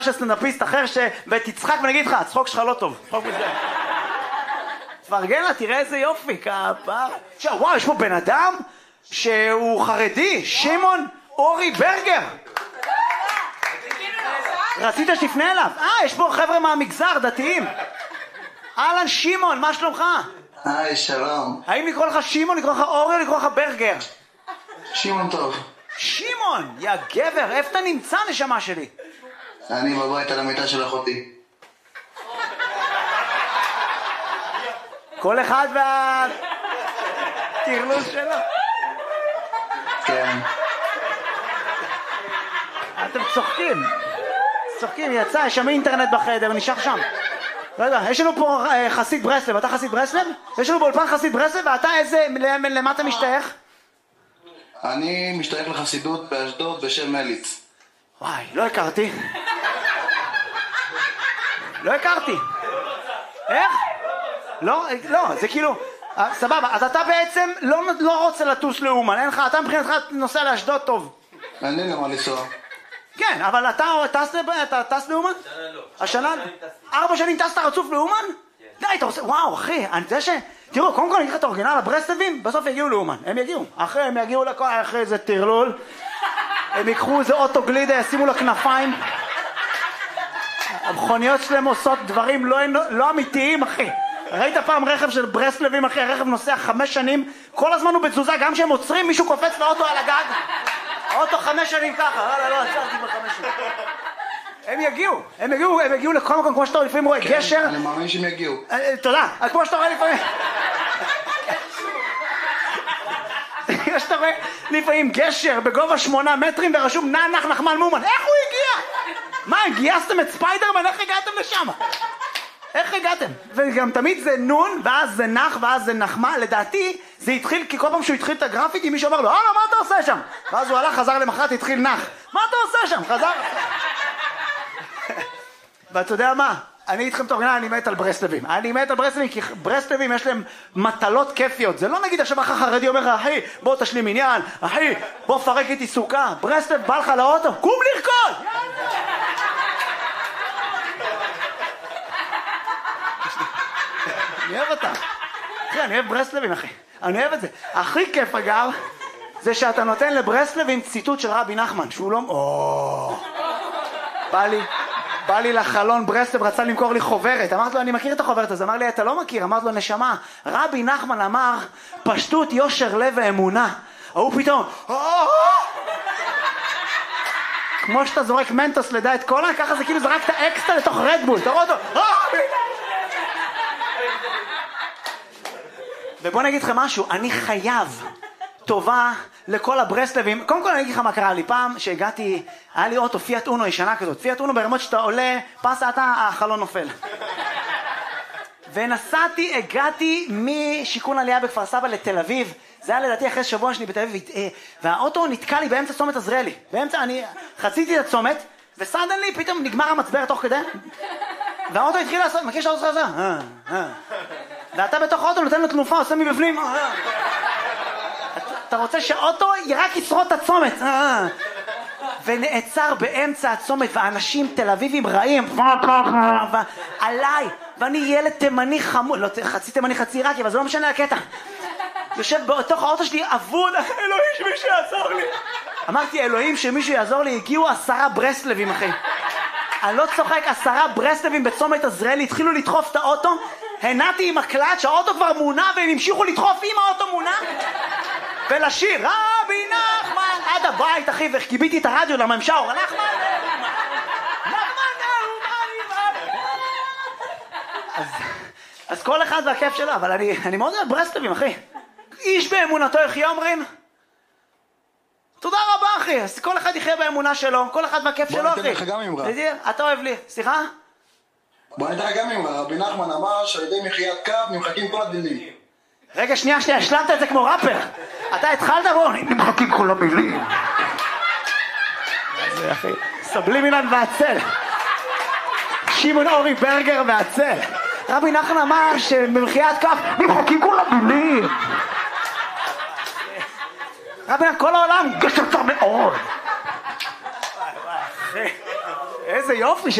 של סטנדאפיסט אחר ותצחק ונגיד לך, הצחוק שלך לא טוב. צחוק מזה. תפרגן לה, תראה איזה יופי, כפר. וואו, יש פה בן אדם שהוא חרדי, שמעון אורי ברגר. רצית שתפנה אליו? יש פה חבר'ה מהמגזר, דתיים. אהלן שמעון, מה שלומך? היי, שלום. האם לקרוא לך שמעון, לקרוא לך אורי או לקרוא לך ברגר? שמעון טוב. שמעון, יא גבר, איפה אתה נמצא נשמה שלי? אני בבית על המיטה של אחותי. כל אחד והטרלול שלו. כן. אתם צוחקים. צוחקים, יצא, יש שם אינטרנט בחדר, נשאר שם. לא יודע, יש לנו פה חסיד ברסלב, אתה חסיד ברסלב? יש לנו באולפן חסיד ברסלב, ואתה איזה, למה אתה משתייך? אני משתייך לחסידות באשדוד בשם מליץ. וואי, לא הכרתי. לא הכרתי. איך? לא, זה כאילו, סבבה, אז אתה בעצם לא רוצה לטוס לאומן, אין לך, אתה מבחינתך נוסע לאשדוד טוב. אין לי למה לנסוע. כן, אבל אתה טס לאומן? השנה לא. 4 שנים טסת רצוף לאומן? די, אתה עושה, וואו אחי, אני יודע תראו, קודם כל אני אגיד לך את האורגינל, הברסלבים, בסוף יגיעו לאומן, הם יגיעו. הם יגיעו לכל, אחרי איזה טרלול, הם ייקחו איזה אוטו גלידה, ישימו לה כנפיים. המכוניות שלהם עושות דברים לא אמיתיים, אחי. ראית פעם רכב של ברסלבים, אחי, הרכב נוסע 5 שנים, כל הזמן הוא בתזוזה, גם כשהם עוצרים, מישהו קופץ לאוטו על הגג. האוטו 5 שנים ככה, לא, עצרתי ב5 שנים. הם יגיעו לכל מקום, כמו שאתה רואה, לפעמים רואה גשר. אני מאמין שהם יגיעו. תודה, כמו שאתה רואה לפעמים. שאתה רואה לפעמים גשר בגובה 8 מטרים ורשום נח נחמן מומן. איך הוא הגיע? מה, גייסתם את ספיידרמן? איך הגעתם לשם? איך הגעתם? וגם תמיד זה נון, ואז זה נח, ואז זה נחמה. לדעתי זה התחיל, כי כל פעם שהוא התחיל את הגרפיטי מישהו אמר לו, מה אתה עושה שם? ואז הוא הלך, חזר למחרת, התחיל נח. מה אתה עושה שם? חזר. ואתה יודע מה? אני איתכם תורגנה, אני מת על ברסלבים. אני מת על ברסלבים כי ברסלבים יש להם מטלות כיפיות. זה לא נגיד עכשיו אחר חרדי אומר לך, אחי, בוא תשלים עניין, אחי, בוא פרק איתי סוכה. ברסלב בא לך לאוטו, קום לרקוד! אני אוהב אותה. אחי, אני אוהב ברסלבים, אחי. אני אוהב את זה. הכי כיף, אגב, זה שאתה נותן לברסלבים ציטוט של רבי נחמן, שהוא לא... בא לי לחלון, ברסלב רצה למכור לי חוברת. אמרתי לו, אני מכיר את החוברת הזאת. אמר לי, אתה לא מכיר. אמרתי לו, נשמה, רבי נחמן אמר, פשטות, יושר, לב ואמונה. הוא פתאום... כמו שאתה זורק מנטוס לדעת קולה, ככה זה כאילו זרקת אקסטרה לתוך רדבול. אתה רואה אותו... ובוא נגיד לכם משהו, אני חייב טובה לכל הברסלבים. קודם כל אני אגיד לך מה קרה לי. פעם שהגעתי, היה לי אוטו פיאט אונו ישנה כזאת. פיאט אונו ברמות שאתה עולה, פסה אתה, החלון נופל. הגעתי משיקון עלייה בכפר סבא לתל אביב. זה היה לדעתי אחרי שבוע שני בתל אביב. והאוטו נתקע לי באמצע צומת עזריאלי. אני חציתי את הצומת, וסדנלי פתאום נגמר המצבר תוך כדי. והאוטו התחיל לעשות, מכיר שהאוטו עושה? ואתה בתוך האוטו נותן לו תנופה, עושה מבפנים. אתה רוצה שהאוטו רק ישרוד את הצומת. ונעצר באמצע הצומת, ואנשים תל אביבים רעים, עליי, ואני ילד תימני חמוד, לא חצי תימני חצי עיראקי, אבל זה לא משנה הקטע. יושב בתוך האוטו שלי, אבוד, אלוהים שמישהו יעזור לי. אמרתי, אלוהים שמישהו יעזור לי, הגיעו 10 ברסלבים, אחי. אני לא צוחק, 10 ברסלבים בצומת עזריאלי, התחילו לדחוף את האוטו, הנעתי עם הקלאץ', האוטו כבר מונע, והם המשיכו לדחוף עם האוטו מונע, ולשיר, רבי נחמן, עד הבית, אחי, וקיביתי את הרדיו למה הם שרו, נחמן, אז כל אחד והכיף שלו, אבל אני מאוד אוהב ברסלבים, אחי. איש באמונתו יחיה אומרים. תודה רבה, אחי. אז כל אחד יחיה באמונה שלו, כל אחד והכיף שלו, אחי. בוא ניתן לך גם אמרה. אתה אוהב לי, סליחה? בוא ניתן לך גם אמרה. רבי נחמן אמר שעל ידי מחיית קו נמחקים כל הדינים. רגע, שנייה, השלמת את זה כמו ראפר. אתה התחלת בו, נמחקים כל המילים. זה אחי, סבלימינל והצל. שמעון אורי ברגר והצל. רבי נחמן אמר שבמחיית כף נמחקים כל המילים. רבי נחמן, כל העולם גשר צר מאוד. איזה יופי